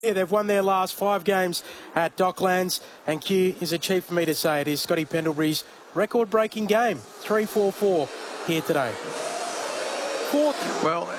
Yeah, they've won their last 5 games at Docklands, and Q is a cheap for me to say. It is Scotty Pendlebury's record-breaking game, 3-4-4 here today. Well,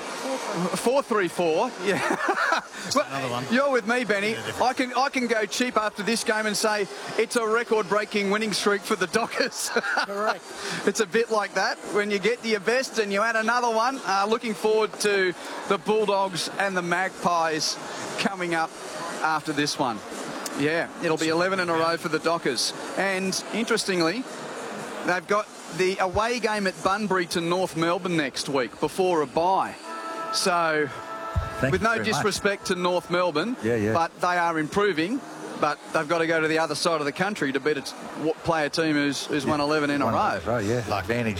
4-3-4, yeah. Well, another one. You're with me, Benny. I can go cheap after this game and say it's a record-breaking winning streak for the Dockers. Correct. It's a bit like that when you get to your best and you add another one. Looking forward to the Bulldogs and the Magpies coming up after this one. Yeah, it'll be 11 in a row for the Dockers. And interestingly, they've got the away game at Bunbury to North Melbourne next week before a bye. So, with no disrespect to North Melbourne, but they are improving. But they've got to go to the other side of the country to beat play a team who's won 11 in a row. Right, yeah. Like advantage.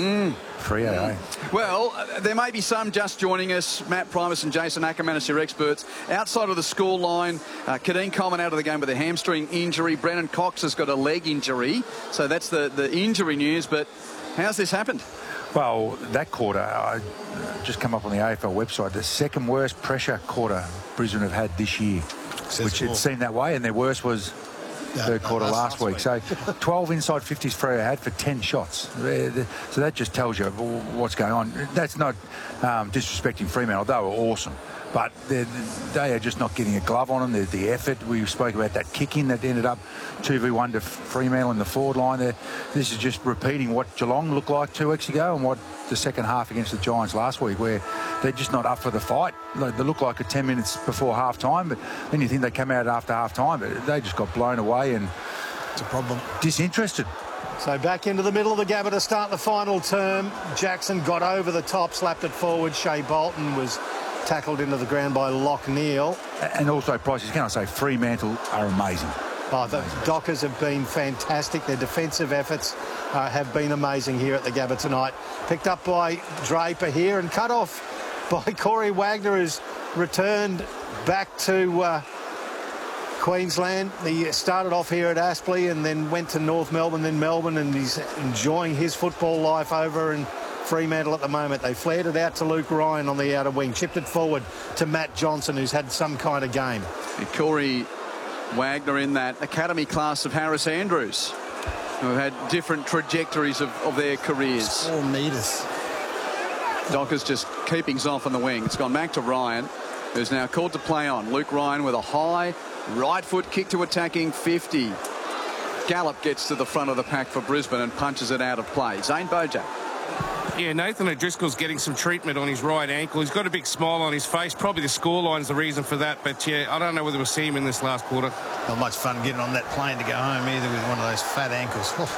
Freo, Well, there may be some just joining us. Matt Primus and Jason Ackermanis, your experts. Outside of the score line, Kadeen Coleman out of the game with a hamstring injury. Brennan Cox has got a leg injury. So that's the injury news. But how's this happened? Well, that quarter, I just come up on the AFL website, the second worst pressure quarter Brisbane have had this year, which it seemed that way, and their worst was third quarter last week. So 12 inside 50s Freo had for 10 shots. So that just tells you what's going on. That's not disrespecting Fremantle. They were awesome. But they are just not getting a glove on them. The effort, we spoke about that kicking that ended up 2v1 to Fremantle in the forward line there. This is just repeating what Geelong looked like 2 weeks ago and what the second half against the Giants last week, where they're just not up for the fight. They look like 10 minutes before half-time, but then you think they come out after half-time, but they just got blown away and it's a problem. Disinterested. So back into the middle of the Gabba to start the final term. Jackson got over the top, slapped it forward. Shea Bolton was tackled into the ground by Locke Neal. And also, Prices, can I say, Fremantle are amazing. Oh, the Dockers have been fantastic. Their defensive efforts have been amazing here at the Gabba tonight. Picked up by Draper here and cut off by Corey Wagner, who's returned back to Queensland. He started off here at Aspley and then went to North Melbourne, then Melbourne, and he's enjoying his football life over in Fremantle at the moment. They flared it out to Luke Ryan on the outer wing, chipped it forward to Matt Johnson, who's had some kind of game. Corey Wagner in that academy class of Harris Andrews, who have had different trajectories of their careers. 4 metres. Dockers just keeping off on the wing. It's gone back to Ryan, who's now called to play on. Luke Ryan with a high right foot kick to attacking 50. Gallup gets to the front of the pack for Brisbane and punches it out of play. Zane Bojack. Yeah, Nathan O'Driscoll's getting some treatment on his right ankle. He's got a big smile on his face. Probably the scoreline's the reason for that. But, yeah, I don't know whether we'll see him in this last quarter. Not much fun getting on that plane to go home either with one of those fat ankles.